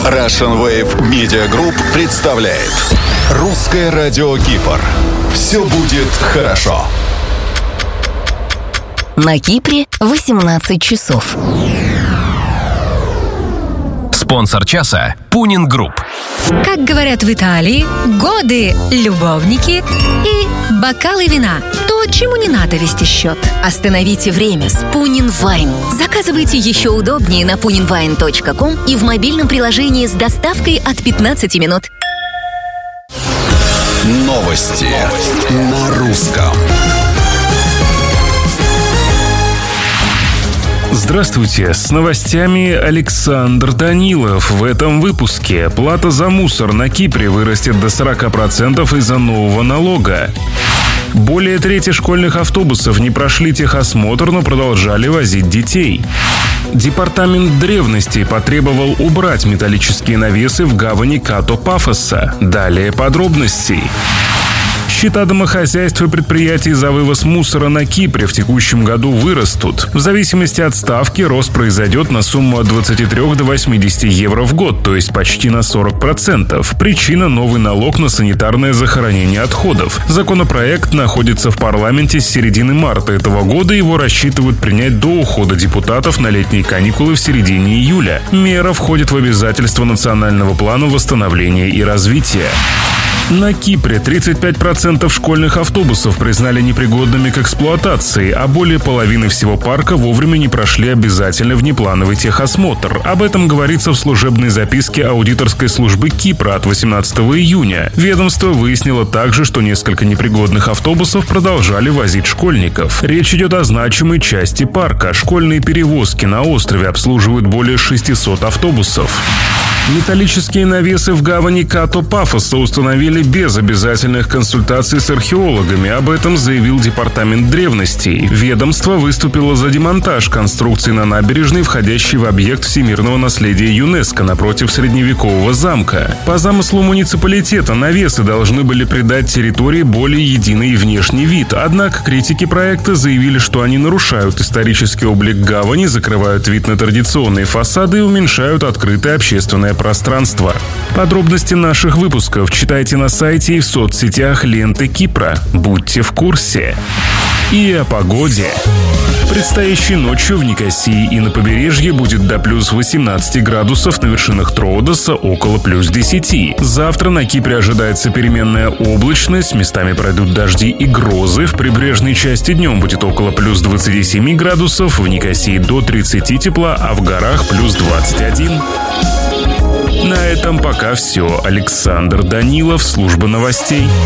Russian Wave Media Group представляет Русское радио Кипр. Все будет хорошо. На Кипре 18 часов. Спонсор часа – Пунин Групп. Как говорят в Италии, годы, любовники и бокалы вина. То, чему не надо вести счет. Остановите время с Пунин Вайн. Заказывайте еще удобнее на puninwine.com и в мобильном приложении с доставкой от 15 минут. Новости на русском. Здравствуйте, с новостями Александр Данилов. В этом выпуске плата за мусор на Кипре вырастет до 40% из-за нового налога. Более трети школьных автобусов не прошли техосмотр, но продолжали возить детей. Департамент древностей потребовал убрать металлические навесы в гавани Като-Пафоса. Далее подробности. Счета домохозяйств и предприятий за вывоз мусора на Кипре в текущем году вырастут. В зависимости от ставки рост произойдет на сумму от 23 до 80 евро в год, то есть почти на 40%. Причина – новый налог на санитарное захоронение отходов. Законопроект находится в парламенте с середины марта этого года, его рассчитывают принять до ухода депутатов на летние каникулы в середине июля. Мера входит в обязательства национального плана восстановления и развития. На Кипре 35% школьных автобусов признали непригодными к эксплуатации, а более половины всего парка вовремя не прошли обязательный внеплановый техосмотр. Об этом говорится в служебной записке аудиторской службы Кипра от 18 июня. Ведомство выяснило также, что несколько непригодных автобусов продолжали возить школьников. Речь идет о значимой части парка. Школьные перевозки на острове обслуживают более 600 автобусов. Металлические навесы в гавани Като-Пафоса установили без обязательных консультаций с археологами. Об этом заявил Департамент древностей. Ведомство выступило за демонтаж конструкции на набережной, входящей в объект всемирного наследия ЮНЕСКО напротив средневекового замка. По замыслу муниципалитета навесы должны были придать территории более единый внешний вид. Однако критики проекта заявили, что они нарушают исторический облик гавани, закрывают вид на традиционные фасады и уменьшают открытое общественное пространство. Подробности наших выпусков читайте на сайте и в соцсетях ленты Кипра. Будьте в курсе. И о погоде. Предстоящей ночью в Никосии и на побережье будет до плюс 18 градусов, на вершинах Троодоса около плюс 10. Завтра на Кипре ожидается переменная облачность, местами пройдут дожди и грозы. В прибрежной части днем будет около плюс 27 градусов, в Никосии до 30 тепла, а в горах плюс 21. На этом пока все. Александр Данилов, служба новостей.